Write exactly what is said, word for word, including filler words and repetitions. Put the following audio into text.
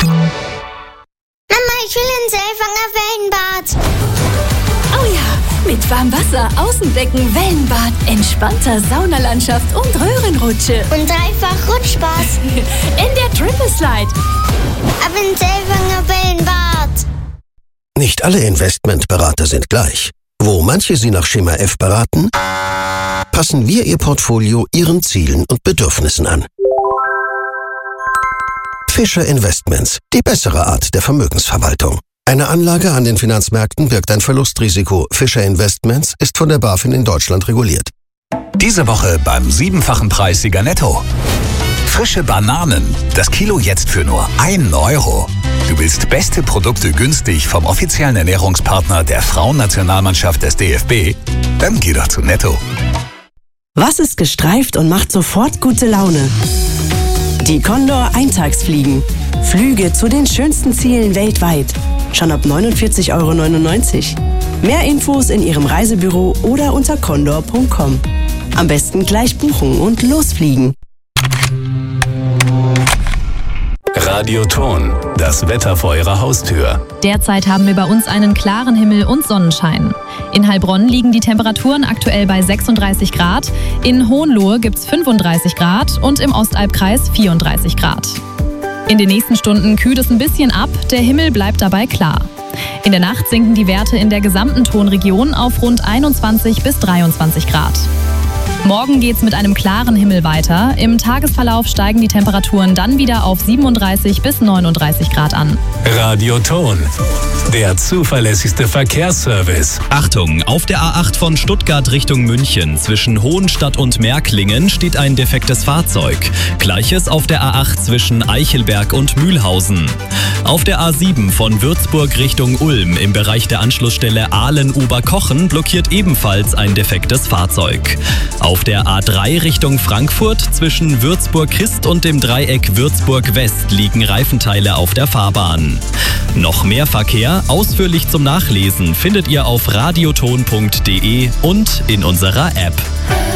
Mama, ich will ins Elfanger Wellenbad. Oh ja, mit Warmwasser, Außenbecken, Wellenbad, entspannter Saunalandschaft und Röhrenrutsche. Und dreifach Rutschspaß. In der Triple Slide. Ab ins Elfanger Wellenbad. Nicht alle Investmentberater sind gleich. Wo manche Sie nach Schema F beraten, passen wir Ihr Portfolio Ihren Zielen und Bedürfnissen an. Fischer Investments, die bessere Art der Vermögensverwaltung. Eine Anlage an den Finanzmärkten birgt ein Verlustrisiko. Fischer Investments ist von der BaFin in Deutschland reguliert. Diese Woche beim siebenfachen Preissieger Netto. Frische Bananen, das Kilo jetzt für nur ein Euro. Du willst beste Produkte günstig vom offiziellen Ernährungspartner der Frauennationalmannschaft des D F B? Dann geh doch zu Netto. Was ist gestreift und macht sofort gute Laune? Die Condor Eintagsfliegen. Flüge zu den schönsten Zielen weltweit. Schon ab neunundvierzig Euro neunundneunzig. Mehr Infos in Ihrem Reisebüro oder unter condor punkt com. Am besten gleich buchen und losfliegen. Radioton, das Wetter vor Ihrer Haustür. Derzeit haben wir bei uns einen klaren Himmel und Sonnenschein. In Heilbronn liegen die Temperaturen aktuell bei sechsunddreißig Grad, in Hohenlohe gibt es fünfunddreißig Grad und im Ostalbkreis vierunddreißig Grad. In den nächsten Stunden kühlt es ein bisschen ab, der Himmel bleibt dabei klar. In der Nacht sinken die Werte in der gesamten Tonregion auf rund einundzwanzig bis dreiundzwanzig Grad. Morgen geht's mit einem klaren Himmel weiter. Im Tagesverlauf steigen die Temperaturen dann wieder auf siebenunddreißig bis neununddreißig Grad an. Radioton, der zuverlässigste Verkehrsservice. Achtung, auf der A acht von Stuttgart Richtung München zwischen Hohenstadt und Märklingen steht ein defektes Fahrzeug. Gleiches auf der A acht zwischen Eichelberg und Mühlhausen. Auf der A sieben von Würzburg Richtung Ulm im Bereich der Anschlussstelle Ahlen-Oberkochen blockiert ebenfalls ein defektes Fahrzeug. Auf der A drei Richtung Frankfurt zwischen Würzburg-Christ und dem Dreieck Würzburg-West liegen Reifenteile auf der Fahrbahn. Noch mehr Verkehr, ausführlich zum Nachlesen, findet ihr auf radioton punkt de und in unserer App.